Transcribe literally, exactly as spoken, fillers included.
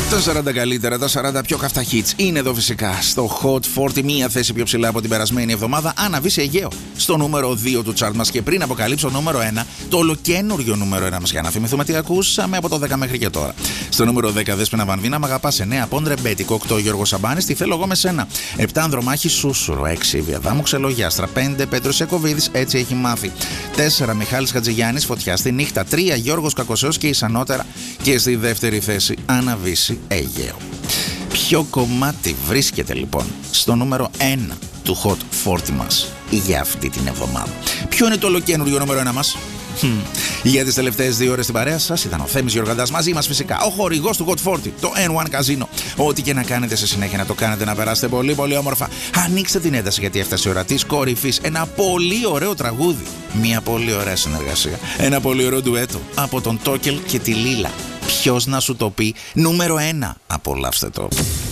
Τα σαράντα καλύτερα, τα σαράντα πιο καυτά hits είναι εδώ φυσικά στο Hot σαράντα, μία θέση πιο ψηλά από την περασμένη εβδομάδα. Άννα σε Αιγαίο στο νούμερο δύο του chart μας. Και πριν αποκαλύψω νούμερο ένα, το ολοκένουργιο νούμερο ένα μας, για να θυμηθούμε τι ακούσαμε από το δέκα μέχρι και τώρα. Στο νούμερο δέκα, Δέσποινα Βανδίνα, Μ' αγαπάς. εννέα, Πόντρε Μπέτικο. οκτώ, Γιώργος Σαμπάνης, Τι θέλω εγώ με σένα. επτά, Ανδρομάχη Σούσουρο. έξι, Βιαδάμου Ξελογιάστρα. πέντε, Πέτρος Ιακωβίδης, Έτσι έχει μάθει. τέσσερα, Μιχάλης Χατζηγιάννης, Φωτιά στη νύχτα. τρία, Γιώργος Κακοσέος και Ισανότερα. Και στη δεύτερη θέση, Άννα Αιγαίο. Ποιο κομμάτι βρίσκεται λοιπόν στο νούμερο ένα του Hot σαράντα μας για αυτή την εβδομάδα? Ποιο είναι το ολοκένουργιο νούμερο ένα μας? Για τις τελευταίες δύο ώρες στην παρέα σας ήταν ο Θέμης Γιοργαντάς, μαζί μας φυσικά ο χορηγός του Hot σαράντα, το εν ουάν Casino. Ό,τι και να κάνετε σε συνέχεια να το κάνετε να περάσετε πολύ πολύ όμορφα. Ανοίξτε την ένταση γιατί έφτασε η ώρα της κορυφής. Ένα πολύ ωραίο τραγούδι, μια πολύ ωραία συνεργασία, ένα πολύ ωραίο ντουέτο από τον Τόκελ και τη Λίλα. Ποιος να σου το πει? Νούμερο ένα. Απολαύστε το.